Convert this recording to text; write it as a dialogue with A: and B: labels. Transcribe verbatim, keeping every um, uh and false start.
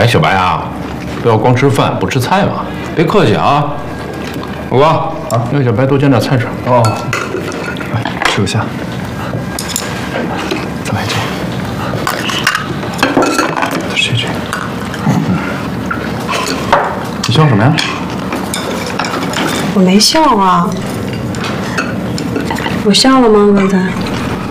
A: 哎，小白啊，不要光吃饭不吃菜嘛，别客气啊。五哥啊，让小白多捡点菜吃。
B: 哦，吃个虾。再来这个。再吃这个。嗯。你笑什么呀？
C: 我没笑啊。我笑了吗？刚才？